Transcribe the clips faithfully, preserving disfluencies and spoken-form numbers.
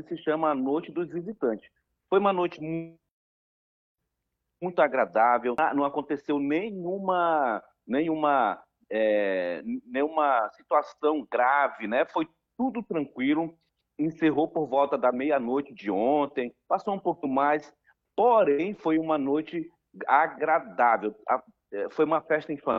que se chama a Noite dos Visitantes. Foi uma noite muito agradável, não aconteceu nenhuma, nenhuma, é, nenhuma situação grave, né? Foi tudo tranquilo, encerrou por volta da meia-noite de ontem, passou um pouco mais, porém foi uma noite agradável, foi uma festa infantil.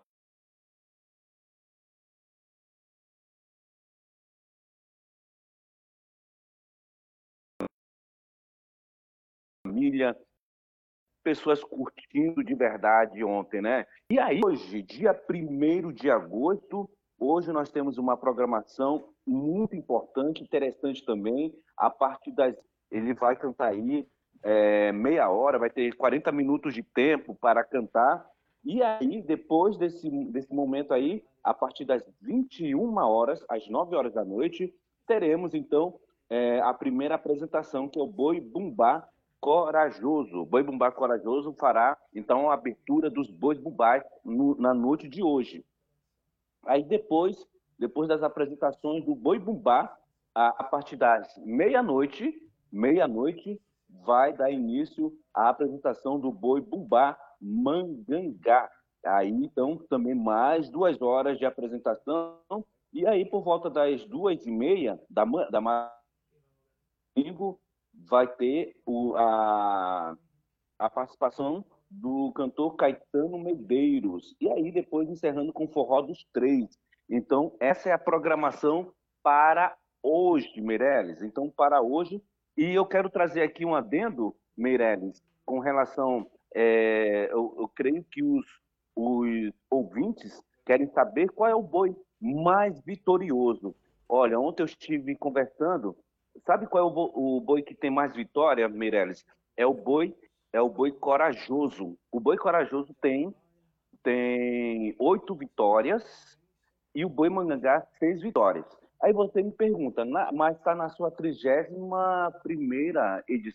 Família, pessoas curtindo de verdade ontem, né? E aí, hoje, dia primeiro de agosto, hoje nós temos uma programação muito importante, interessante também, a partir das... Ele vai cantar aí é, meia hora, vai ter quarenta minutos de tempo para cantar, e aí, depois desse, desse momento aí, a partir das vinte e uma horas, às nove horas da noite, teremos, então, é, a primeira apresentação, que é o Boi Bumbá Corajoso. Boi Bumbá Corajoso fará, então, a abertura dos Bois Bumbás no, na noite de hoje. Aí depois, depois das apresentações do Boi Bumbá, a, a partir das meia-noite, meia-noite, vai dar início à apresentação do Boi Bumbá Mangangá. Aí, então, também mais duas horas de apresentação. E aí, por volta das duas e meia da, da domingo, vai ter o, a, a participação do cantor Caetano Medeiros. E aí, depois, encerrando com o Forró dos Três. Então, essa é a programação para hoje, Meirelles. Então, para hoje. E eu quero trazer aqui um adendo, Meirelles, com relação... É, eu, eu creio que os, os ouvintes querem saber qual é o boi mais vitorioso. Olha, ontem eu estive conversando. Sabe qual é o boi, o boi que tem mais vitória, Meirelles? É o boi, é o boi corajoso. O boi corajoso tem tem oito vitórias e o boi mangangá seis vitórias. Aí você me pergunta, na, mas está na sua trigésima primeira edição,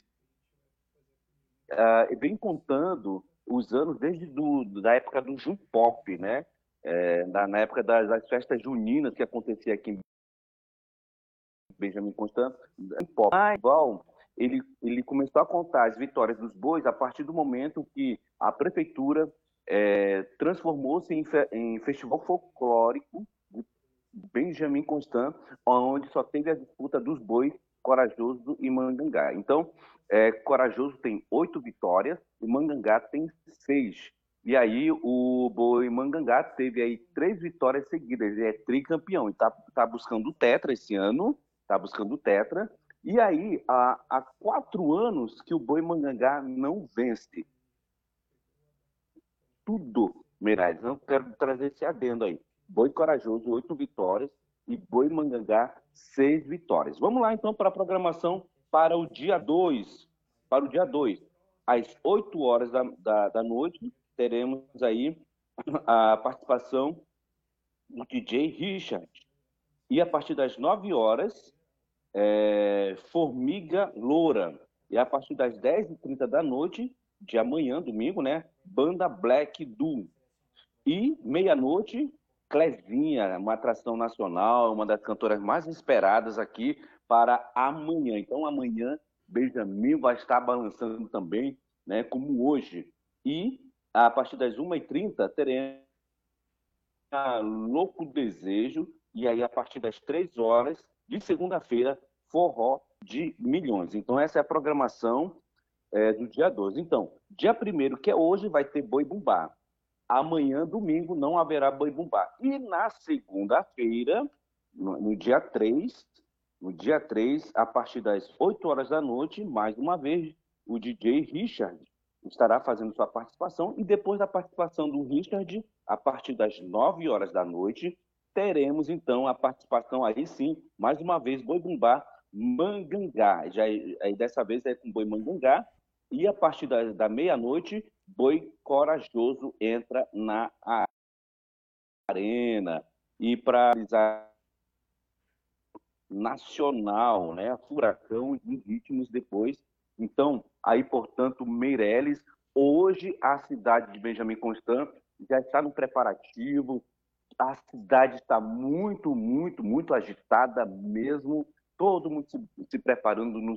uh, vem contando os anos desde do, da época do Junpop, né? É, na, na época das, das festas juninas que acontecia aqui em Benjamin Constant, ah, igual, ele, ele começou a contar as vitórias dos bois a partir do momento que a prefeitura é, transformou-se em, fe, em festival folclórico de Benjamin Constant, onde só teve a disputa dos bois Corajoso e Mangangá. Então, é, Corajoso tem oito vitórias e Mangangá tem seis. E aí o boi Mangangá teve aí três vitórias seguidas, ele é tricampeão e está tá buscando o tetra esse ano, está buscando o tetra. E aí, há, há quatro anos que o boi Mangangá não vence. Tudo, Meirelles, não quero trazer esse adendo aí. Boi Corajoso, oito vitórias, e boi Mangangá, seis vitórias. Vamos lá, então, para a programação para o dia dois. Para o dia dois, às oito horas da, da, da noite, teremos aí a participação do D J Richard. E a partir das nove horas, é, Formiga Loura. E a partir das dez e trinta da noite, de amanhã, domingo, né? Banda Black Du. E meia-noite, Clevinha, uma atração nacional, uma das cantoras mais esperadas aqui para amanhã. Então, amanhã, Benjamin vai estar balançando também, né? Como hoje. E a partir das uma e trinta, teremos a Louco Desejo. E aí, a partir das três horas de segunda-feira, Forró de Milhões. Então, essa é a programação é, do dia doze. Então, dia primeiro, que é hoje, vai ter Boi Bumbá. Amanhã, domingo, não haverá Boi Bumbá. E na segunda-feira, no, no dia três, no dia três, a partir das oito horas da noite, mais uma vez, o D J Richard estará fazendo sua participação. E depois da participação do Richard, a partir das nove horas da noite, teremos, então, a participação, aí sim, mais uma vez, Boi Bumbá Mangangá. Já, aí, dessa vez é com Boi Mangangá. E a partir da, da meia-noite, Boi Corajoso entra na arena. E para realizar nacional, né? Furacão e ritmos depois. Então, aí, portanto, Meirelles, hoje a cidade de Benjamin Constant já está no preparativo, a cidade está muito, muito, muito agitada mesmo, todo mundo se, se preparando nos